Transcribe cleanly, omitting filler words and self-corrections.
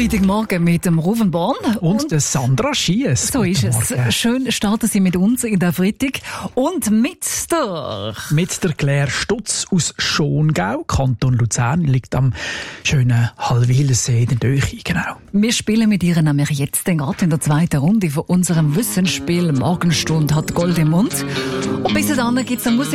Freitagmorgen mit dem Ruven Born und der Sandra Schiess. So ist es. Schön starten Sie mit uns in der Freitag und mit der Claire Stutz aus Schongau. Kanton Luzern liegt am schönen Hallwilersee in der Nähe. Genau. Wir spielen mit ihr nämlich jetzt gerade in der zweiten Runde von unserem Wissensspiel. Morgenstunde hat Gold im Mund. Und bis dann gibt es eine Musik.